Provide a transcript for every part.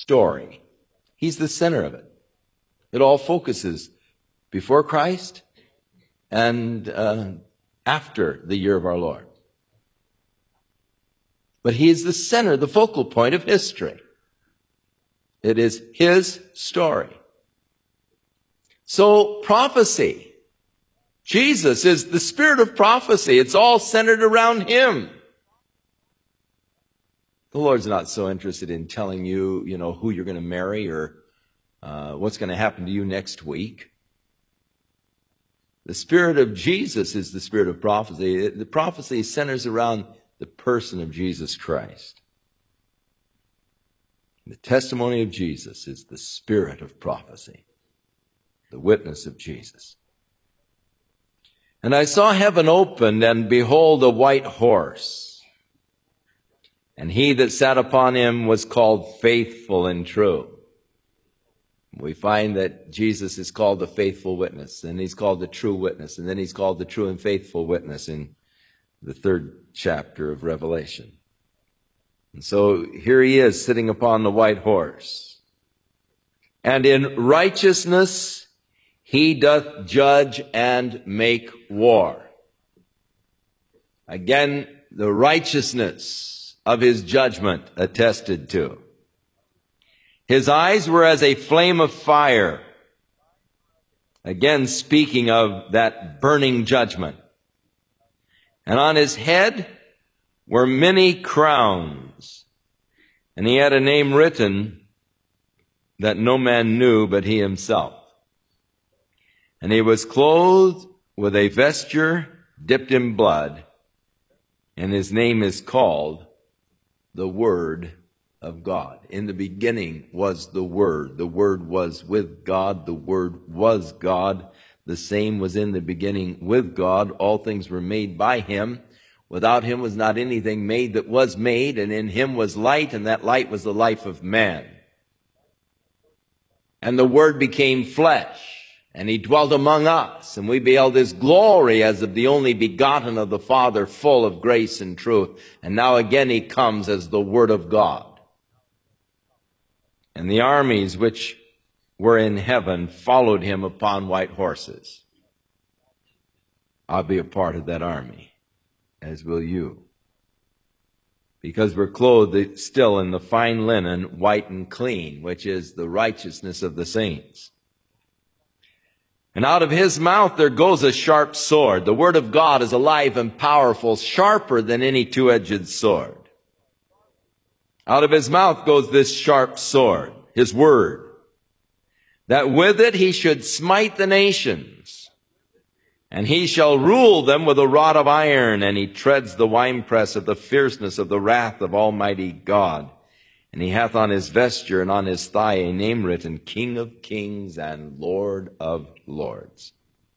story. He's the center of it. It all focuses before Christ and after the year of our Lord. But he is the center, the focal point of history. It is his story. So prophecy. Jesus is the spirit of prophecy. It's all centered around him. The Lord's not so interested in telling you, who you're going to marry or what's going to happen to you next week. The spirit of Jesus is the spirit of prophecy. The prophecy centers around the person of Jesus Christ. The testimony of Jesus is the spirit of prophecy, the witness of Jesus. And I saw heaven opened, and behold, a white horse. And he that sat upon him was called Faithful and True. We find that Jesus is called the faithful witness, and he's called the true witness, and then he's called the true and faithful witness in the 3rd chapter of Revelation. And so here he is sitting upon the white horse. And in righteousness he doth judge and make war. Again, the righteousness of his judgment attested to. His eyes were as a flame of fire. Again, speaking of that burning judgment. And on his head were many crowns. And he had a name written that no man knew but he himself. And he was clothed with a vesture dipped in blood. And his name is called the Word of God. In the beginning was the Word. The Word was with God. The Word was God. The same was in the beginning with God. All things were made by him. Without him was not anything made that was made. And in him was light, and that light was the life of man. And the Word became flesh, and he dwelt among us. And we beheld his glory as of the only begotten of the Father, full of grace and truth. And now again he comes as the Word of God. And the armies which were in heaven followed him upon white horses. I'll be a part of that army, as will you. Because we're clothed still in the fine linen, white and clean, which is the righteousness of the saints. And out of his mouth there goes a sharp sword. The Word of God is alive and powerful, sharper than any two-edged sword. Out of his mouth goes this sharp sword, his word, that with it he should smite the nations, and he shall rule them with a rod of iron, and he treads the winepress of the fierceness of the wrath of Almighty God. And he hath on his vesture and on his thigh a name written, King of Kings and Lord of Lords.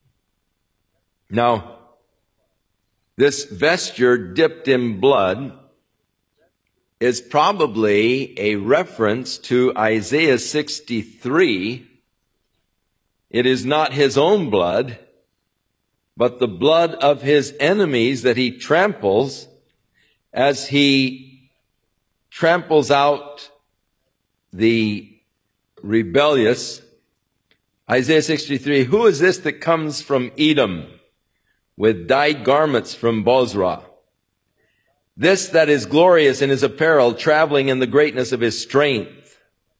Now, this vesture dipped in blood is probably a reference to Isaiah 63. It is not his own blood, but the blood of his enemies that he tramples as he tramples out the rebellious. Isaiah 63, who is this that comes from Edom with dyed garments from Bozrah? This that is glorious in his apparel, traveling in the greatness of his strength.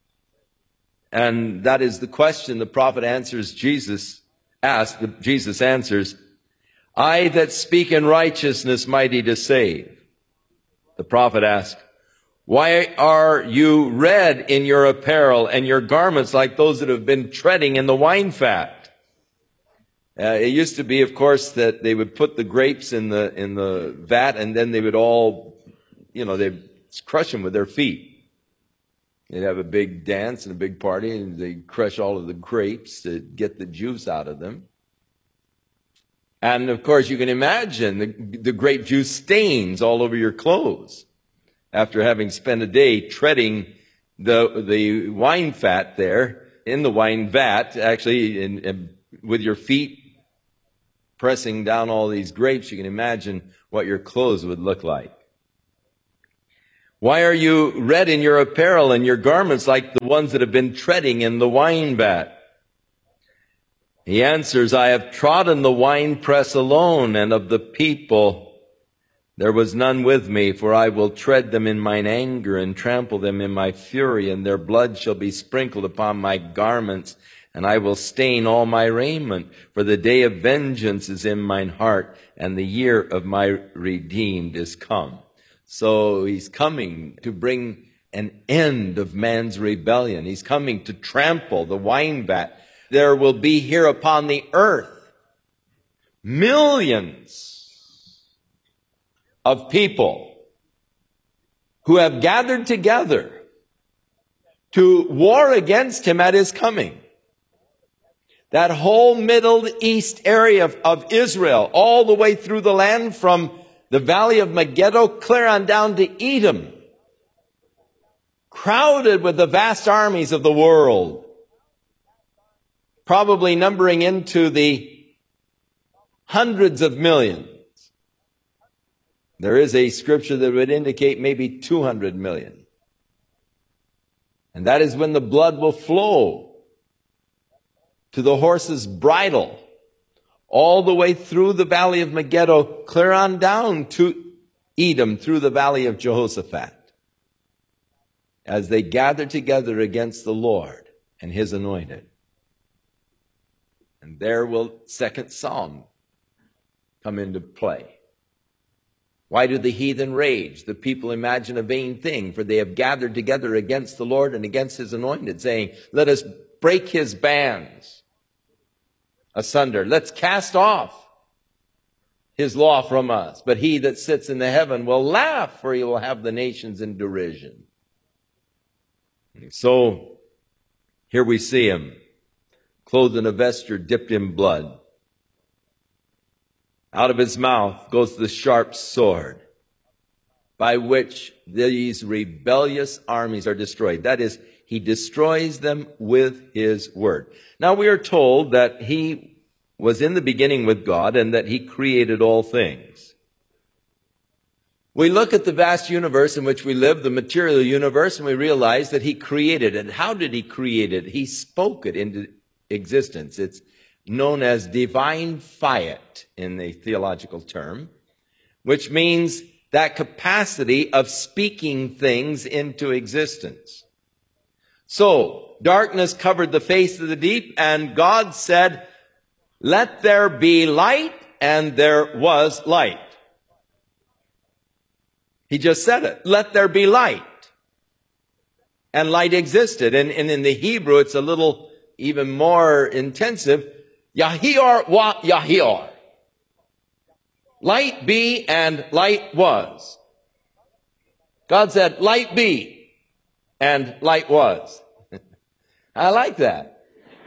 And that is the question the prophet answers Jesus answers, I that speak in righteousness, mighty to save. The prophet asked, why are you red in your apparel and your garments like those that have been treading in the wine fat? It used to be, of course, that they would put the grapes in the vat, and then they would all, they'd crush them with their feet. They'd have a big dance and a big party, and they'd crush all of the grapes to get the juice out of them. And, of course, you can imagine the grape juice stains all over your clothes after having spent a day treading the wine fat there in the wine vat, actually, with your feet pressing down all these grapes. You can imagine what your clothes would look like. Why are you red in your apparel and your garments like the ones that have been treading in the wine vat? He answers, I have trodden the winepress alone, and of the people there was none with me, for I will tread them in mine anger and trample them in my fury, and their blood shall be sprinkled upon my garments, and I will stain all my raiment. For the day of vengeance is in mine heart, and the year of my redeemed is come. So he's coming to bring an end of man's rebellion. He's coming to trample the wine vat. There will be here upon the earth millions of people who have gathered together to war against him at his coming. That whole Middle East area of Israel, all the way through the land from the valley of Megiddo clear on down to Edom, crowded with the vast armies of the world, probably numbering into the hundreds of millions. There is a scripture that would indicate maybe 200 million. And that is when the blood will flow to the horse's bridle, all the way through the valley of Megiddo, clear on down to Edom, through the valley of Jehoshaphat, as they gather together against the Lord and his anointed. And there will second psalm come into play. Why do the heathen rage? The people imagine a vain thing, for they have gathered together against the Lord and against his anointed, saying, let us break his bands asunder. Let's cast off his law from us. But he that sits in the heaven will laugh, for he will have the nations in derision. So here we see him, clothed in a vesture dipped in blood. Out of his mouth goes the sharp sword, by which these rebellious armies are destroyed. That is, he destroys them with his word. Now we are told that he was in the beginning with God and that he created all things. We look at the vast universe in which we live, the material universe, and we realize that he created it. How did he create it? He spoke it into existence. It's known as divine fiat in the theological term, which means that capacity of speaking things into existence. So, darkness covered the face of the deep, and God said, let there be light, and there was light. He just said it. Let there be light. And light existed. And in the Hebrew, it's a little even more intensive. Yahior wa Yahior. Light be, and light was. God said, light be, and light was. I like that.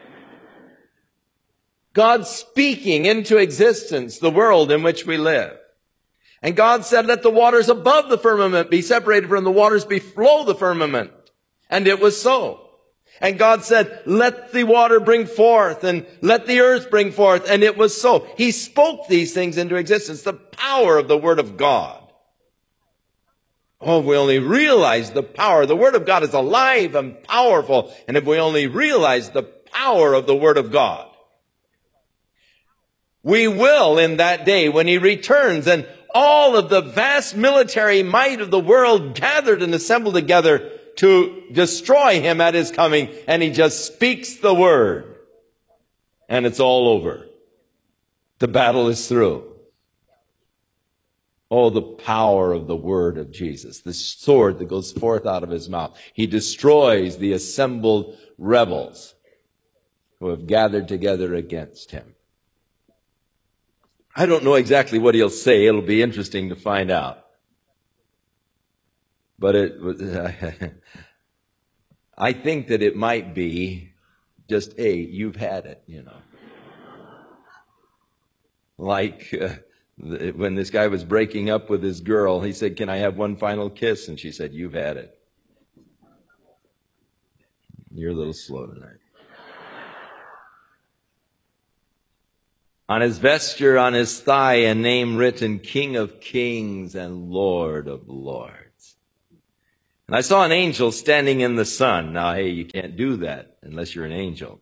God speaking into existence the world in which we live. And God said, let the waters above the firmament be separated from the waters below the firmament. And it was so. And God said, let the water bring forth, and let the earth bring forth. And it was so. He spoke these things into existence, the power of the Word of God. Oh, if we only realize the power. The Word of God is alive and powerful. And if we only realize the power of the Word of God, we will in that day when he returns and all of the vast military might of the world gathered and assembled together to destroy him at his coming, and he just speaks the word, and it's all over. The battle is through. Oh, the power of the word of Jesus, the sword that goes forth out of his mouth. He destroys the assembled rebels who have gathered together against him. I don't know exactly what he'll say. It'll be interesting to find out. But I think that it might be just, hey, you've had it, you know. Like when this guy was breaking up with his girl, he said, can I have one final kiss? And she said, you've had it. You're a little slow tonight. On his vesture, on his thigh, a name written, King of Kings and Lord of Lords. And I saw an angel standing in the sun. Now, hey, you can't do that unless you're an angel.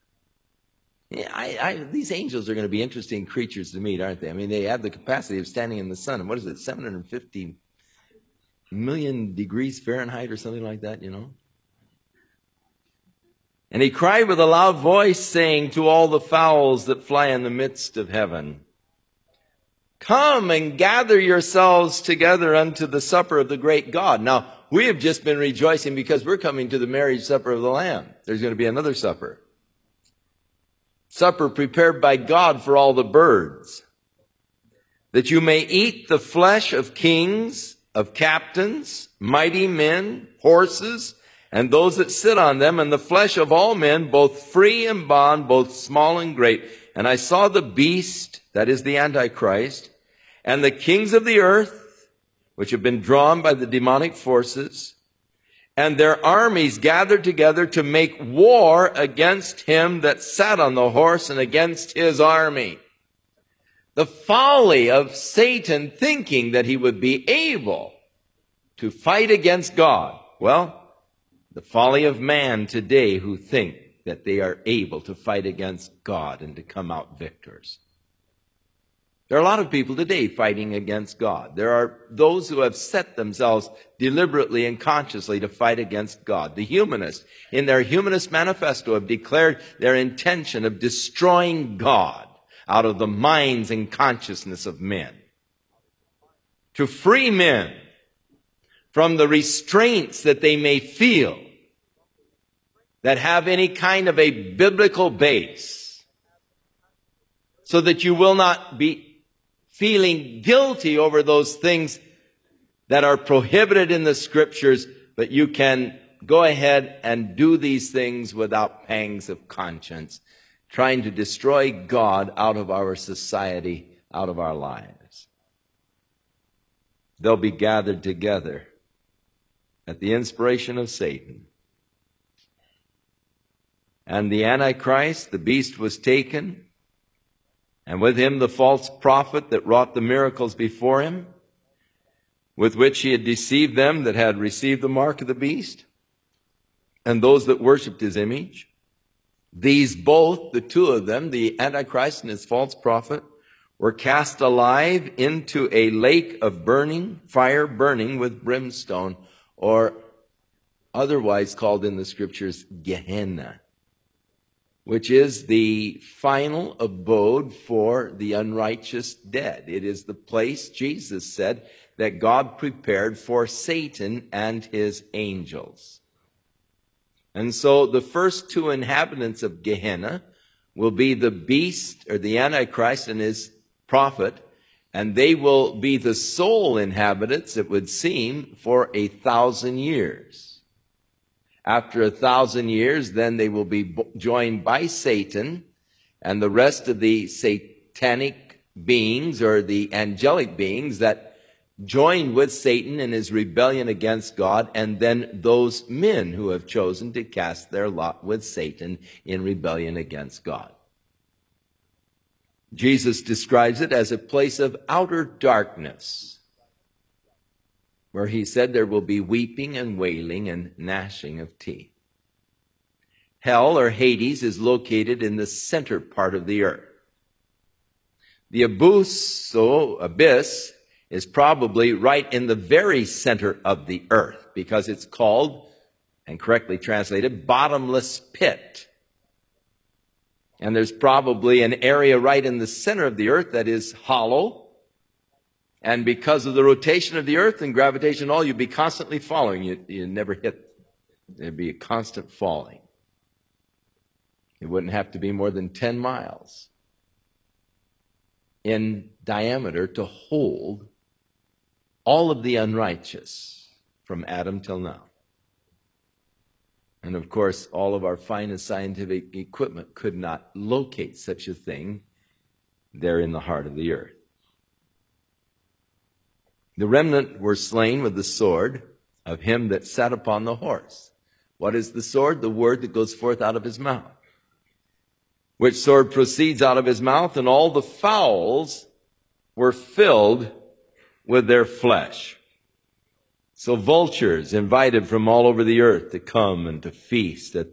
Yeah, these angels are going to be interesting creatures to meet, aren't they? I mean, they have the capacity of standing in the sun. And what is it, 750 million degrees Fahrenheit or something like that, you know? And he cried with a loud voice, saying to all the fowls that fly in the midst of heaven, come and gather yourselves together unto the supper of the great God. Now, we have just been rejoicing because we're coming to the marriage supper of the Lamb. There's going to be another supper. Supper prepared by God for all the birds, that you may eat the flesh of kings, of captains, mighty men, horses, and those that sit on them, and the flesh of all men, both free and bond, both small and great. And I saw the beast, that is the Antichrist, and the kings of the earth, which have been drawn by the demonic forces, and their armies gathered together to make war against him that sat on the horse and against his army. The folly of Satan thinking that he would be able to fight against God. Well, the folly of man today who think that they are able to fight against God and to come out victors. There are a lot of people today fighting against God. There are those who have set themselves deliberately and consciously to fight against God. The humanists, in their Humanist Manifesto, have declared their intention of destroying God out of the minds and consciousness of men. To free men from the restraints that they may feel that have any kind of a biblical base, so that you will not be feeling guilty over those things that are prohibited in the scriptures, but you can go ahead and do these things without pangs of conscience, trying to destroy God out of our society, out of our lives. They'll be gathered together at the inspiration of Satan. And the Antichrist, the beast, was taken, and with him the false prophet that wrought the miracles before him, with which he had deceived them that had received the mark of the beast, and those that worshipped his image. These both, the two of them, the Antichrist and his false prophet, were cast alive into a lake of burning, fire burning with brimstone, or otherwise called in the scriptures Gehenna, which is the final abode for the unrighteous dead. It is the place, Jesus said, that God prepared for Satan and his angels. And so the first two inhabitants of Gehenna will be the beast, or the Antichrist and his prophet, and they will be the sole inhabitants, it would seem, for 1,000 years. After 1,000 years, then they will be joined by Satan and the rest of the satanic beings, or the angelic beings that joined with Satan in his rebellion against God, and then those men who have chosen to cast their lot with Satan in rebellion against God. Jesus describes it as a place of outer darkness, where he said there will be weeping and wailing and gnashing of teeth. Hell, or Hades, is located in the center part of the earth. The abyss, is probably right in the very center of the earth, because it's called, and correctly translated, bottomless pit. And there's probably an area right in the center of the earth that is hollow. And because of the rotation of the earth and gravitation, all you'd be constantly falling. You never hit. There'd be a constant falling. It wouldn't have to be more than 10 miles in diameter to hold all of the unrighteous from Adam till now. And of course, all of our finest scientific equipment could not locate such a thing there in the heart of the earth. The remnant were slain with the sword of him that sat upon the horse. What is the sword? The word that goes forth out of his mouth. Which sword proceeds out of his mouth, and all the fowls were filled with their flesh. So vultures invited from all over the earth to come and to feast at